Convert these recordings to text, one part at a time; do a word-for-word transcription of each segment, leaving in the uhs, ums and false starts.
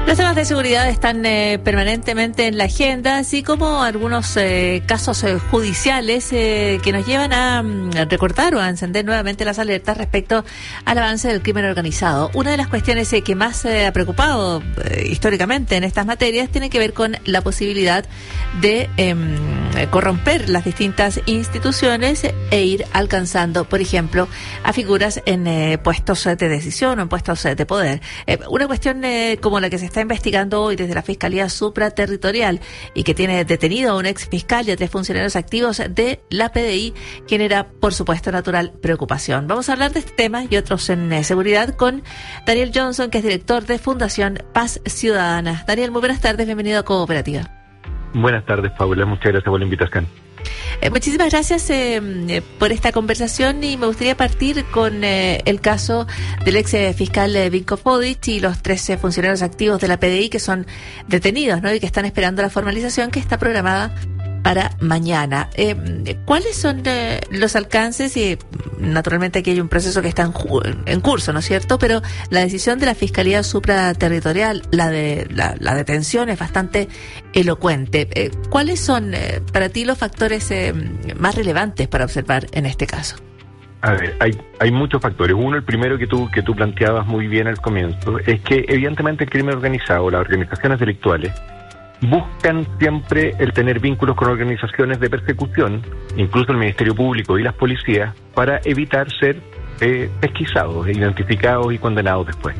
Los temas de seguridad están eh, permanentemente en la agenda, así como algunos eh, casos eh, judiciales eh, que nos llevan a, a recordar o a encender nuevamente las alertas respecto al avance del crimen organizado. Una de las cuestiones eh, que más eh, ha preocupado eh, históricamente en estas materias tiene que ver con la posibilidad de eh, corromper las distintas instituciones e ir alcanzando, por ejemplo, a figuras en eh, puestos de decisión o en puestos de poder. Eh, una cuestión eh, como la que se está investigando hoy desde la Fiscalía Supraterritorial y que tiene detenido a un ex fiscal y a tres funcionarios activos de la P D I genera, por supuesto, natural preocupación. Vamos a hablar de este tema y otros en eh, seguridad con Daniel Johnson, que es director de Fundación Paz Ciudadana. Daniel, muy buenas tardes, bienvenido a Cooperativa. Buenas tardes, Paula, muchas gracias por la invitación. Eh, muchísimas gracias eh, eh, por esta conversación y me gustaría partir con eh, el caso del ex eh, fiscal eh, Vinko Fodic y los tres eh, funcionarios activos de la P D I que son detenidos, ¿no? Y que están esperando la formalización que está programada para mañana. Eh, ¿Cuáles son eh, los alcances? Y naturalmente aquí hay un proceso que está en, ju- en curso, ¿no es cierto? Pero la decisión de la Fiscalía Supraterritorial, la de la, la detención es bastante elocuente. Eh, ¿Cuáles son eh, para ti los factores eh, más relevantes para observar en este caso? A ver, hay hay muchos factores. Uno, el primero que tú que tú planteabas muy bien al comienzo, es que evidentemente el crimen organizado, las organizaciones delictuales, buscan siempre el tener vínculos con organizaciones de persecución, incluso el Ministerio Público y las policías, para evitar ser eh, pesquisados, identificados y condenados después.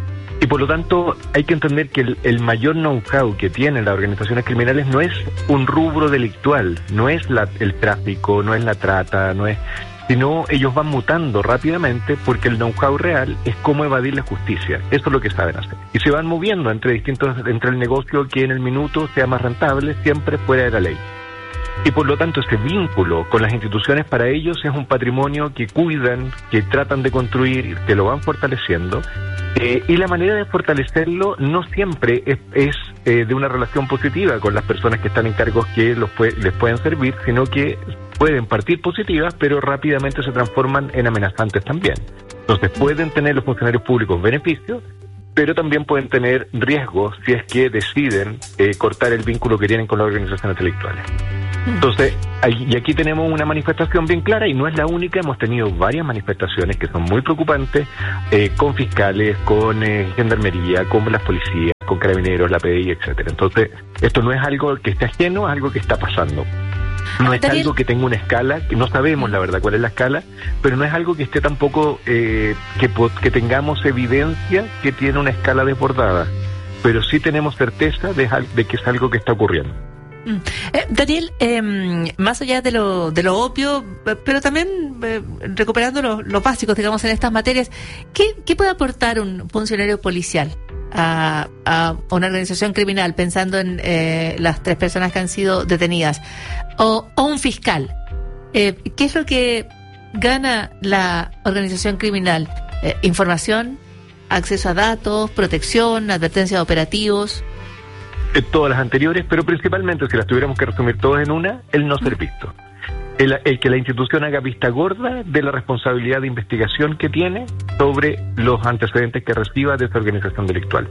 Y por lo tanto hay que entender que el, el mayor know-how que tienen las organizaciones criminales no es un rubro delictual, no es la, el tráfico, no es la trata, no es, sino ellos van mutando rápidamente porque el know-how real es cómo evadir la justicia. Eso es lo que saben hacer. Y se van moviendo entre distintos, entre el negocio que en el minuto sea más rentable, siempre fuera de la ley. Y por lo tanto ese vínculo con las instituciones para ellos es un patrimonio que cuidan, que tratan de construir, que lo van fortaleciendo. Eh, y la manera de fortalecerlo no siempre es, es eh, de una relación positiva con las personas que están en cargos que los puede, les pueden servir, sino que pueden partir positivas, pero rápidamente se transforman en amenazantes también. Entonces pueden tener los funcionarios públicos beneficios, pero también pueden tener riesgos si es que deciden eh, cortar el vínculo que tienen con las organizaciones intelectuales. Entonces, y aquí tenemos una manifestación bien clara y no es la única, hemos tenido varias manifestaciones que son muy preocupantes, eh, con fiscales, con eh, gendarmería, con las policías, con carabineros, la P D I, etcétera. Entonces, esto no es algo que esté ajeno, es algo que está pasando. No es algo que tenga una escala, que no sabemos la verdad cuál es la escala, pero no es algo que esté tampoco, eh, que, que tengamos evidencia que tiene una escala desbordada, pero sí tenemos certeza de, de que es algo que está ocurriendo. Eh, Daniel, eh, más allá de lo de lo obvio, pero también eh, recuperando lo, los básicos, digamos, en estas materias, ¿qué, qué puede aportar un funcionario policial a, a una organización criminal, pensando en eh, las tres personas que han sido detenidas, o, o un fiscal? Eh, ¿Qué es lo que gana la organización criminal? Eh, ¿Información, acceso a datos, protección, advertencia de operativos? Todas las anteriores, pero principalmente, si las tuviéramos que resumir todas en una, el no ser visto. El, el que la institución haga vista gorda de la responsabilidad de investigación que tiene sobre los antecedentes que reciba de esa organización delictual.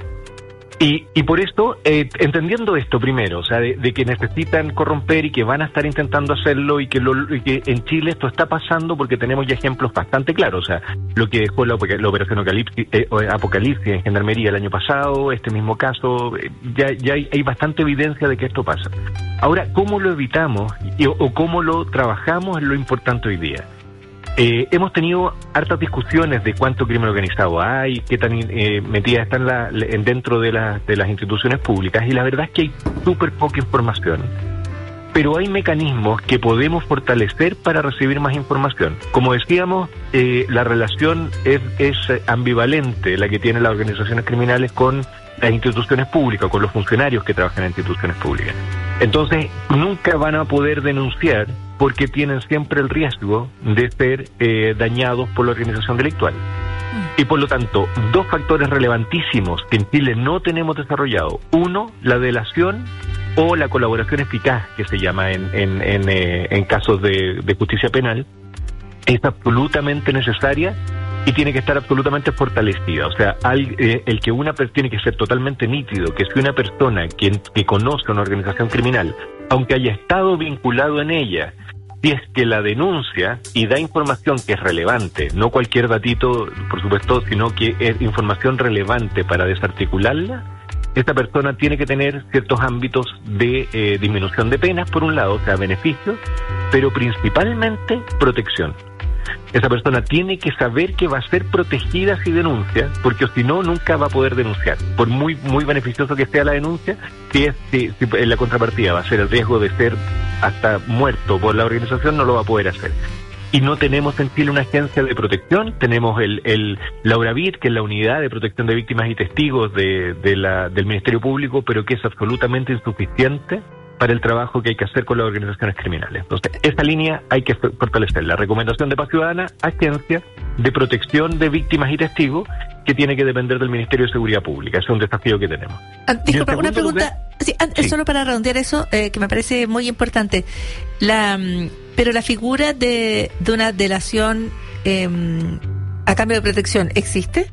Y, y por esto, eh, entendiendo esto primero, o sea, de, de que necesitan corromper y que van a estar intentando hacerlo y que, lo, y que en Chile esto está pasando porque tenemos ya ejemplos bastante claros, o sea, lo que dejó la, la operación Apocalipsis, eh, Apocalipsis en Gendarmería el año pasado, este mismo caso, eh, ya, ya hay, hay bastante evidencia de que esto pasa. Ahora, ¿cómo lo evitamos y, o, o cómo lo trabajamos es lo importante hoy día? Eh, hemos tenido hartas discusiones de cuánto crimen organizado hay, qué tan eh, metidas están la, en dentro de, la, de las instituciones públicas, y la verdad es que hay súper poca información, pero hay mecanismos que podemos fortalecer para recibir más información. Como decíamos, eh, la relación es, es ambivalente, la que tienen las organizaciones criminales con las instituciones públicas, con los funcionarios que trabajan en instituciones públicas. Entonces, nunca van a poder denunciar porque tienen siempre el riesgo de ser eh, dañados por la organización delictual. Y por lo tanto, dos factores relevantísimos que en Chile no tenemos desarrollado. Uno, la delación o la colaboración eficaz, que se llama en, en, en, eh, en casos de, de justicia penal, es absolutamente necesaria y tiene que estar absolutamente fortalecida. O sea, al, eh, el que una persona tiene que ser totalmente nítido, que si una persona que, que conoce una organización criminal, aunque haya estado vinculado en ella, si es que la denuncia y da información que es relevante, no cualquier datito, por supuesto, sino que es información relevante para desarticularla, esta persona tiene que tener ciertos ámbitos de eh, disminución de penas, por un lado, o sea, beneficios, pero principalmente protección. Esa persona tiene que saber que va a ser protegida si denuncia, porque si no, nunca va a poder denunciar. Por muy muy beneficioso que sea la denuncia, si, es, si, si en la contrapartida va a ser el riesgo de ser hasta muerto por la organización, no lo va a poder hacer. Y no tenemos en Chile una agencia de protección, tenemos el, el la URAVIT, que es la Unidad de Protección de Víctimas y Testigos de, de la, del Ministerio Público, pero que es absolutamente insuficiente para el trabajo que hay que hacer con las organizaciones criminales. Entonces, esa línea hay que fortalecer. La recomendación de paz ciudadana, agencia de protección de víctimas y testigos, que tiene que depender del Ministerio de Seguridad Pública. Ese es un desafío que tenemos. Ah, disculpa, una pregunta, lugar, sí, sí. Solo para redondear eso, eh, que me parece muy importante. La, pero la figura de, de una delación eh, a cambio de protección, ¿existe?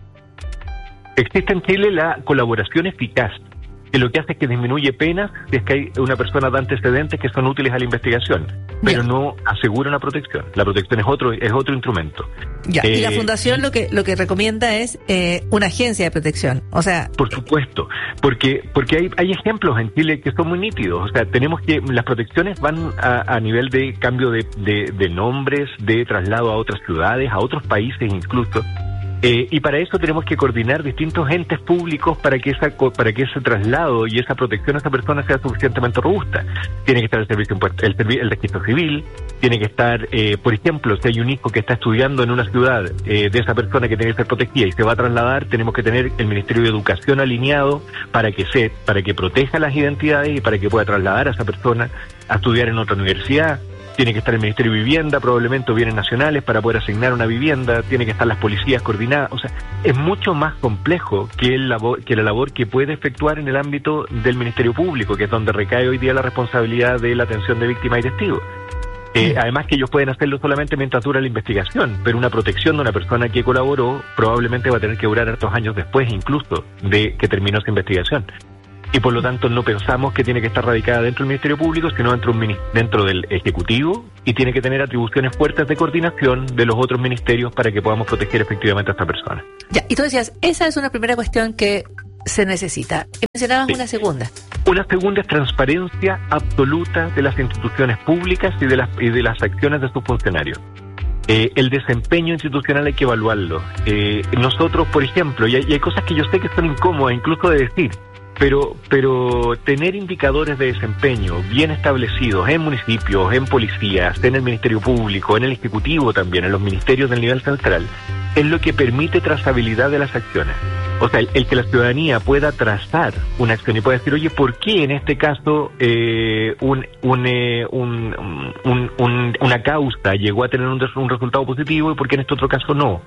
Existe en Chile la colaboración eficaz, que lo que hace es que disminuye penas si es que hay una persona de antecedentes que son útiles a la investigación, pero ya. No asegura una protección. La protección es otro es otro instrumento. Ya. Eh, y la Fundación lo que lo que recomienda es eh, una agencia de protección, o sea... Por supuesto, porque porque hay hay ejemplos en Chile que son muy nítidos. O sea, tenemos que... Las protecciones van a, a nivel de cambio de, de, de nombres, de traslado a otras ciudades, a otros países incluso. Eh, y para eso tenemos que coordinar distintos entes públicos para que esa para que ese traslado y esa protección a esa persona sea suficientemente robusta. Tiene que estar el servicio el, el registro civil, tiene que estar, eh, por ejemplo, si hay un hijo que está estudiando en una ciudad eh, de esa persona que tiene que ser protegida y se va a trasladar, tenemos que tener el Ministerio de Educación alineado para que se para que proteja las identidades y para que pueda trasladar a esa persona a estudiar en otra universidad. Tiene que estar el Ministerio de Vivienda, probablemente, o bienes nacionales para poder asignar una vivienda. Tiene que estar las policías coordinadas. O sea, es mucho más complejo que, el labor, que la labor que puede efectuar en el ámbito del Ministerio Público, que es donde recae hoy día la responsabilidad de la atención de víctimas y testigos. Eh, además que ellos pueden hacerlo solamente mientras dura la investigación, pero una protección de una persona que colaboró probablemente va a tener que durar hartos años después incluso de que terminó esa investigación. Y por lo tanto no pensamos que tiene que estar radicada dentro del Ministerio Público, sino dentro, un, dentro del Ejecutivo, y tiene que tener atribuciones fuertes de coordinación de los otros ministerios para que podamos proteger efectivamente a esta persona. Ya, y tú decías, esa es una primera cuestión que se necesita. Y mencionabas sí. una segunda. Una segunda es transparencia absoluta de las instituciones públicas y de las, y de las acciones de sus funcionarios. Eh, el desempeño institucional hay que evaluarlo. Eh, nosotros, por ejemplo, y hay, y hay cosas que yo sé que son incómodas incluso de decir, Pero, pero tener indicadores de desempeño bien establecidos en municipios, en policías, en el Ministerio Público, en el Ejecutivo también, en los ministerios del nivel central, es lo que permite trazabilidad de las acciones. O sea, el, el que la ciudadanía pueda trazar una acción y pueda decir, oye, ¿por qué en este caso eh, un, un, eh, un, un, un, una causa llegó a tener un, un resultado positivo y por qué en este otro caso no?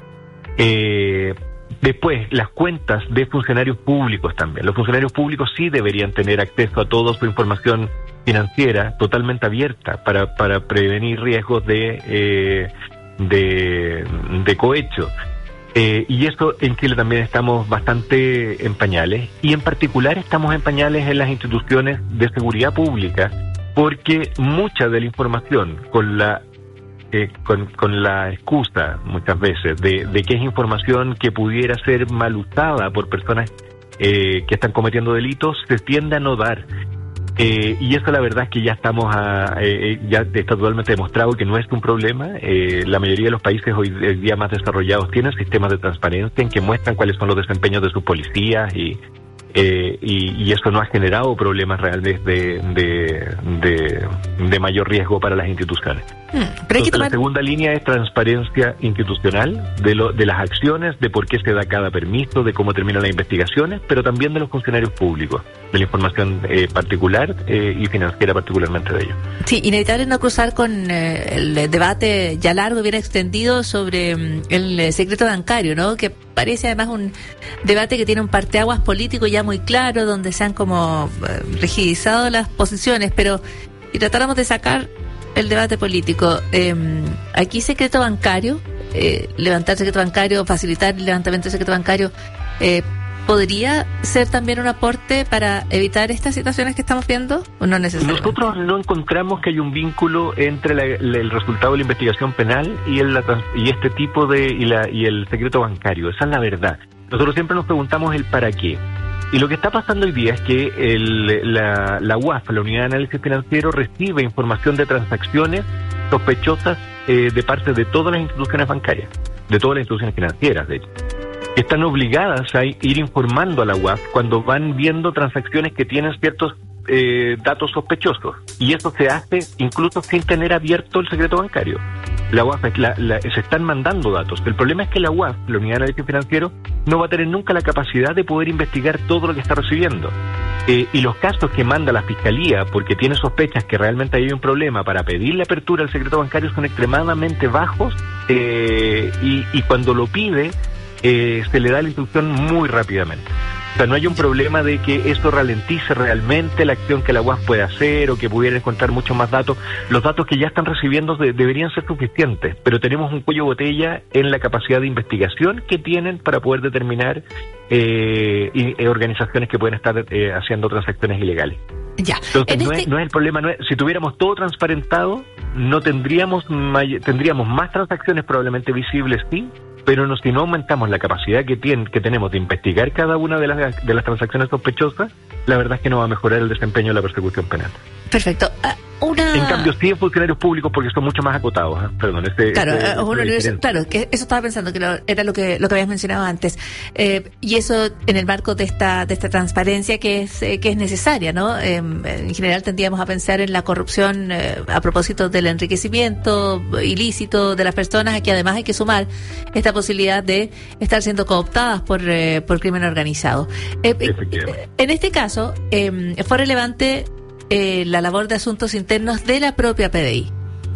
Eh... Después, las cuentas de funcionarios públicos también. Los funcionarios públicos sí deberían tener acceso a toda su información financiera totalmente abierta para, para prevenir riesgos de, eh, de, de cohecho. Eh, y eso en Chile también estamos bastante en pañales. Y en particular estamos en pañales en las instituciones de seguridad pública, porque mucha de la información con la Eh, con, con la excusa muchas veces de, de que es información que pudiera ser mal usada por personas eh, que están cometiendo delitos, se tiende a no dar. Eh, y eso la verdad es que ya estamos a, eh, ya está totalmente demostrado que no es un problema. Eh, la mayoría de los países hoy día más desarrollados tienen sistemas de transparencia en que muestran cuáles son los desempeños de sus policías y Eh, y, y eso no ha generado problemas reales de, de, de, de mayor riesgo para las instituciones. Hmm, pero Entonces, tomar... la segunda línea es transparencia institucional de, lo, de las acciones, de por qué se da cada permiso, de cómo terminan las investigaciones, pero también de los funcionarios públicos, de la información eh, particular eh, y financiera particularmente de ellos. Sí, inevitable no cruzar con eh, el debate ya largo, bien extendido sobre um, el secreto bancario, ¿no? Que parece además un debate que tiene un parteaguas político ya muy claro, donde se han como eh, rigidizado las posiciones, pero si tratáramos de sacar el debate político, eh, aquí secreto bancario, eh, levantar el secreto bancario, facilitar el levantamiento del secreto bancario, eh, ¿podría ser también un aporte para evitar estas situaciones que estamos viendo o no necesariamente? Nosotros no encontramos que hay un vínculo entre la, la, el resultado de la investigación penal y, el, la, y este tipo de y, la, y el secreto bancario. Esa es la verdad. Nosotros siempre nos preguntamos el para qué. Y lo que está pasando hoy día es que el, la, la U A F, la Unidad de Análisis Financiero, recibe información de transacciones sospechosas eh, de parte de todas las instituciones bancarias, de todas las instituciones financieras, de hecho. Están obligadas a ir informando a la U A F cuando van viendo transacciones que tienen ciertos eh, datos sospechosos. Y eso se hace incluso sin tener abierto el secreto bancario. La U A F la, la, se están mandando datos. El problema es que la U A F, la Unidad de Análisis Financiero, no va a tener nunca la capacidad de poder investigar todo lo que está recibiendo. Eh, y los casos que manda la Fiscalía, porque tiene sospechas que realmente hay un problema para pedir la apertura del secreto bancario, son extremadamente bajos eh, y, y cuando lo pide, Eh, se le da la instrucción muy rápidamente. O sea, no hay un problema de que esto ralentice realmente la acción que la U A F puede hacer o que pudiera encontrar muchos más datos. Los datos que ya están recibiendo de, deberían ser suficientes, pero tenemos un cuello de botella en la capacidad de investigación que tienen para poder determinar eh, y, eh, organizaciones que pueden estar eh, haciendo transacciones ilegales. Ya. Entonces, no, este... es, no es el problema. No es, si tuviéramos todo transparentado, no tendríamos, may, tendríamos más transacciones probablemente visibles, sí, pero no, si no aumentamos la capacidad que tiene, que tenemos de investigar cada una de las de las transacciones sospechosas, la verdad es que no va a mejorar el desempeño de la persecución penal. Perfecto. Uh, una... En cambio, sí en funcionarios públicos porque son mucho más acotados. ¿eh? Perdón, este, claro, este, uh, un universo, claro, que eso estaba pensando que lo, era lo que lo que habías mencionado antes, eh, y eso en el marco de esta de esta transparencia que es eh, que es necesaria, ¿no? Eh, en general tendríamos a pensar en la corrupción eh, a propósito del enriquecimiento ilícito de las personas. Aquí además hay que sumar esta posibilidad de estar siendo cooptadas por eh, por crimen organizado. Eh, eh, en este caso eh, fue relevante Eh, la labor de asuntos internos de la propia P D I.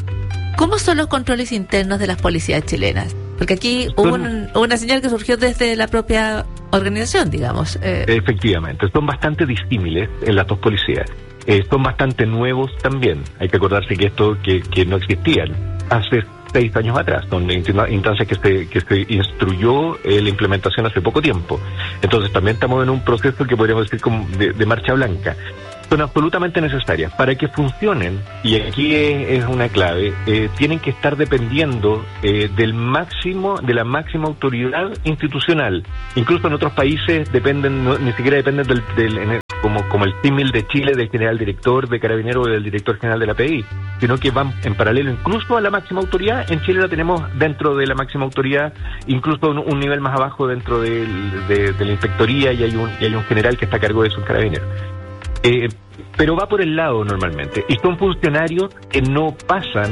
¿Cómo son los controles internos de las policías chilenas? Porque aquí hubo un, una señal que surgió desde la propia organización, digamos. Eh. Efectivamente, son bastante disímiles en las dos policías. Eh, son bastante nuevos también. Hay que acordarse que esto que, que no existían hace seis años atrás. Son instancias que se, que se instruyó eh, la implementación hace poco tiempo. Entonces también estamos en un proceso que podríamos decir como de, de marcha blanca. Son absolutamente necesarias para que funcionen, y aquí es, es una clave, eh, tienen que estar dependiendo eh, del máximo, de la máxima autoridad institucional. Incluso en otros países dependen, no, ni siquiera dependen del, del en el, como, como el símil de Chile del general director de Carabineros o del director general de la P D I, sino que van en paralelo incluso a la máxima autoridad. En Chile la tenemos dentro de la máxima autoridad, incluso un, un nivel más abajo dentro de, de, de la inspectoría, y hay un, y hay un general que está a cargo de esos carabineros. Eh, pero va por el lado normalmente, y son funcionarios que no pasan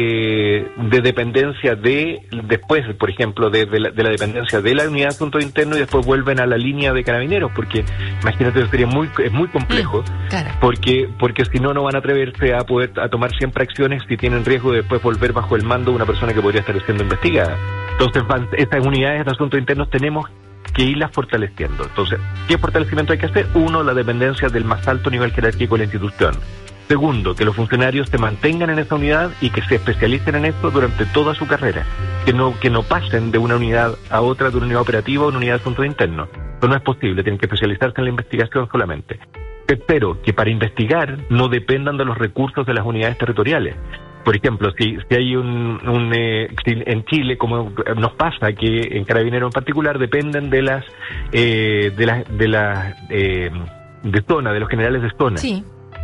eh, de dependencia de, después, por ejemplo, de, de, la, de la dependencia de la unidad de asuntos internos y después vuelven a la línea de carabineros, porque imagínate, sería muy, es muy complejo, mm, claro. porque porque si no, no van a atreverse a poder a tomar siempre acciones si tienen riesgo de después volver bajo el mando de una persona que podría estar siendo investigada. Entonces, van, estas unidades de asuntos internos tenemos que irlas fortaleciendo. Entonces, ¿qué fortalecimiento hay que hacer? Uno, la dependencia del más alto nivel jerárquico de la institución. Segundo, que los funcionarios se mantengan en esa unidad y que se especialicen en esto durante toda su carrera. Que no que no pasen de una unidad a otra, de una unidad operativa a una unidad de asuntos internos. Eso no es posible, tienen que especializarse en la investigación solamente. Tercero, que para investigar no dependan de los recursos de las unidades territoriales. Por ejemplo, si, si hay un, un eh, si en Chile, como nos pasa, que en Carabineros en particular dependen de las eh, de las de las eh, de zona, de los generales de zona. Sí.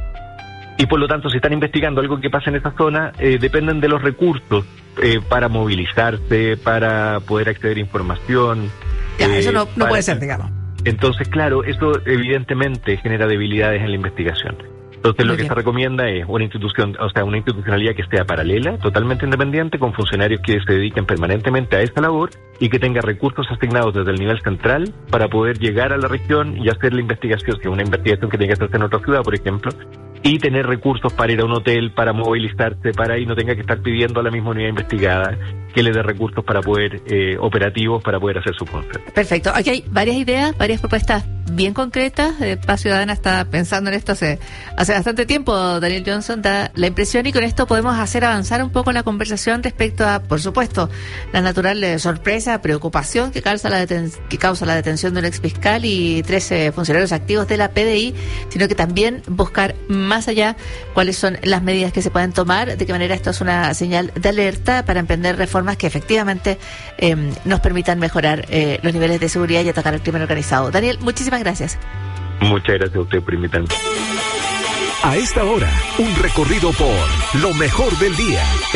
Y por lo tanto, si están investigando algo que pasa en esa zona, eh, dependen de los recursos eh, para movilizarse, para poder acceder a información. Ya, eh, eso no, no para... puede ser, digamos. Entonces, claro, eso evidentemente genera debilidades en la investigación. Entonces, lo que se recomienda es una institución, o sea, una institucionalidad que sea paralela, totalmente independiente, con funcionarios que se dediquen permanentemente a esta labor y que tenga recursos asignados desde el nivel central para poder llegar a la región y hacer la investigación, si es una investigación que tiene que hacerse en otra ciudad, por ejemplo, y tener recursos para ir a un hotel, para movilizarse, para y no tenga que estar pidiendo a la misma unidad investigada que le dé recursos para poder, eh, operativos, para poder hacer su función. Perfecto. Aquí hay varias ideas, varias propuestas bien concretas. Eh, Paz Ciudadana está pensando en esto hace, hace bastante tiempo. Daniel Johnson da la impresión, y con esto podemos hacer avanzar un poco la conversación respecto a, por supuesto, la natural eh, sorpresa, preocupación que causa la deten- que causa la detención de un exfiscal y trece funcionarios activos de la P D I, sino que también buscar más allá cuáles son las medidas que se pueden tomar, de qué manera esto es una señal de alerta para emprender reformas que efectivamente eh, nos permitan mejorar eh, los niveles de seguridad y atacar al crimen organizado. Daniel, muchísimas gracias. Muchas gracias a usted por invitarme. A esta hora, un recorrido por lo mejor del día.